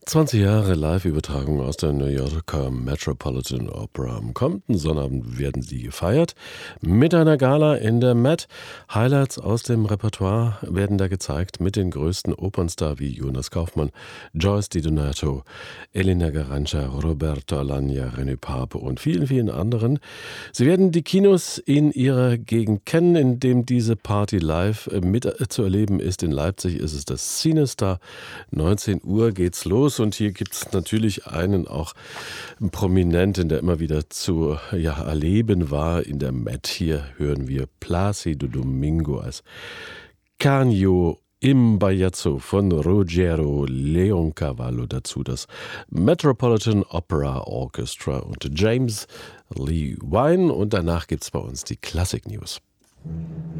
20 Jahre Live-Übertragung aus der New Yorker Metropolitan Opera. Am kommenden Sonnabend werden sie gefeiert mit einer Gala in der Met. Highlights aus dem Repertoire werden da gezeigt mit den größten Opernstars wie Jonas Kaufmann, Joyce Di Donato, Elena Garanca, Roberto Alagna, René Pape und vielen, vielen anderen. Sie werden die Kinos in ihrer Gegend kennen, in dem diese Party live mit zu erleben ist. In Leipzig ist es das CineStar. 19 Uhr geht's los. Und hier gibt es natürlich einen auch Prominenten, der immer wieder zu erleben war in der Met. Hier hören wir Plácido Domingo als Canio im Bajazzo von Ruggero Leoncavallo. Dazu das Metropolitan Opera Orchestra und James Lee Wine. Und danach gibt es bei uns die Classic News.